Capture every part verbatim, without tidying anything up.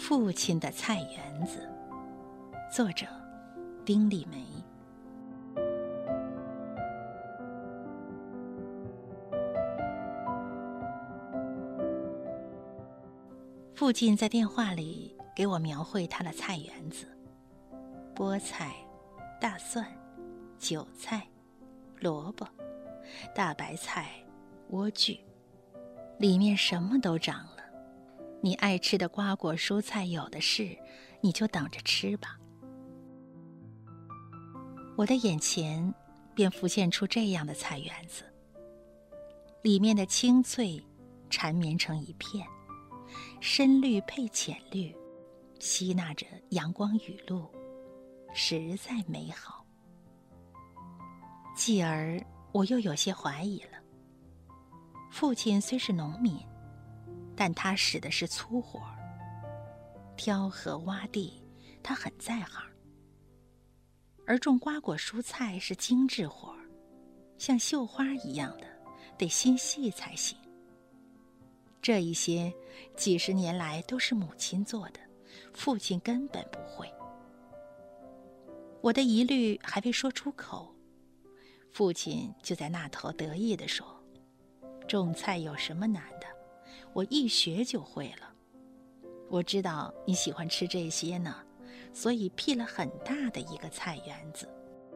父亲的菜园子，作者丁立梅。父亲在电话里给我描绘他的菜园子，菠菜、大蒜、韭菜、萝卜、大白菜、莴苣，里面什么都长了。你爱吃的瓜果蔬菜有的是，你就等着吃吧。我的眼前便浮现出这样的菜园子，里面的青翠缠绵成一片，深绿配浅绿，吸纳着阳光雨露，实在美好。继而我又有些怀疑了，父亲虽是农民，但他使的是粗活，挑禾挖地他很在行，而种瓜果蔬菜是精致活，像绣花一样的，得心细才行。这一些几十年来都是母亲做的，父亲根本不会。我的疑虑还未说出口，父亲就在那头得意地说，种菜有什么难的，我一学就会了。我知道你喜欢吃这些呢，所以辟了很大的一个菜园子。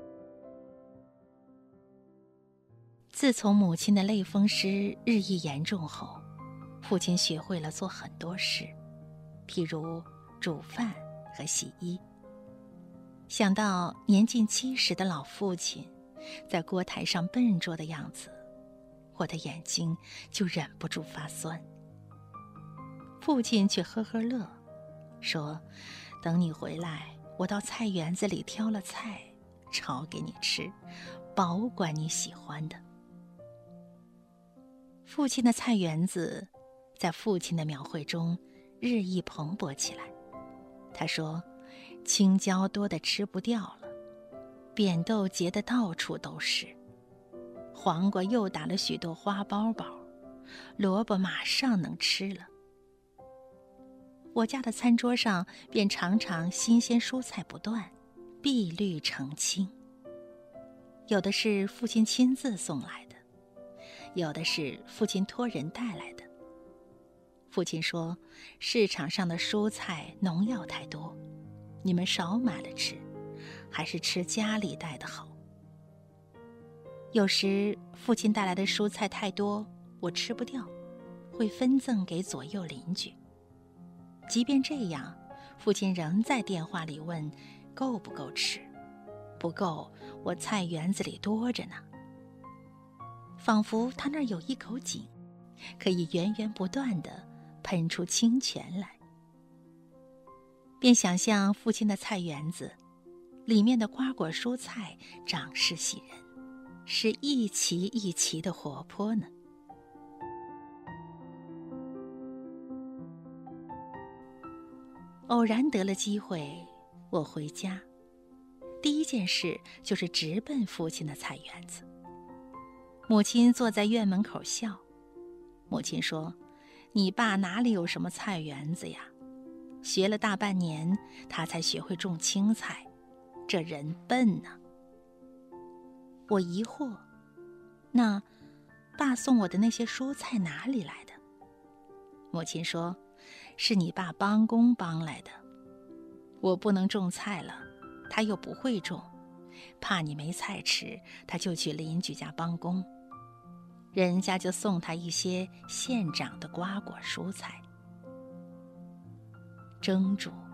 自从母亲的类风湿日益严重后，父亲学会了做很多事，譬如煮饭和洗衣。想到年近七十的老父亲在锅台上笨拙的样子，我的眼睛就忍不住发酸。父亲却呵呵乐，说等你回来，我到菜园子里挑了菜炒给你吃，保管你喜欢的。父亲的菜园子在父亲的描绘中日益蓬勃起来。他说，青椒多得吃不掉了，扁豆结得到处都是，黄瓜又打了许多花苞苞，萝卜马上能吃了。我家的餐桌上便常常新鲜蔬菜不断，碧绿澄清。有的是父亲亲自送来的，有的是父亲托人带来的。父亲说，市场上的蔬菜农药太多，你们少买了吃，还是吃家里带的好。有时父亲带来的蔬菜太多，我吃不掉，会分赠给左右邻居。即便这样，父亲仍在电话里问够不够吃，不够，我菜园子里多着呢。仿佛他那儿有一口井，可以源源不断地喷出清泉来。便想象父亲的菜园子里面的瓜果蔬菜长势喜人，是一齐一齐的活泼呢。偶然得了机会，我回家，第一件事就是直奔父亲的菜园子。母亲坐在院门口笑。母亲说，你爸哪里有什么菜园子呀？学了大半年，他才学会种青菜，这人笨呢。我疑惑，那爸送我的那些蔬菜哪里来的？母亲说，是你爸帮工帮来的。我不能种菜了，他又不会种，怕你没菜吃，他就去邻居家帮工，人家就送他一些现长的瓜果蔬菜。蒸煮、